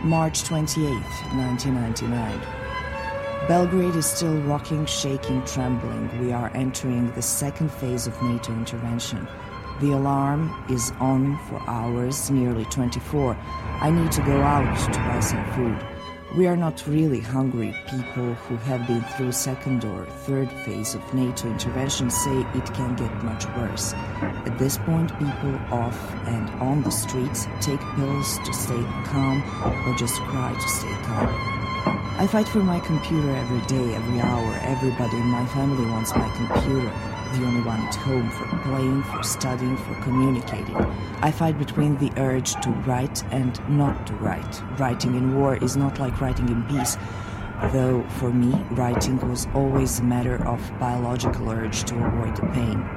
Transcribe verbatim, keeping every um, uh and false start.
March twenty-eighth, nineteen ninety-nine. Belgrade is still rocking, shaking, trembling. We are entering the second phase of NATO intervention. The alarm is on for hours, nearly twenty-four. I need to go out to buy some food. We are not really hungry. People who have been through second or third phase of NATO intervention say it can get much worse. At this point, people off and on the streets take pills to stay calm or just cry to stay calm. I fight for my computer every day, every hour. Everybody in my family wants my computer. The only one at home for playing, for studying, for communicating. I fight between the urge to write and not to write. Writing in war is not like writing in peace, though for me, writing was always a matter of biological urge to avoid the pain.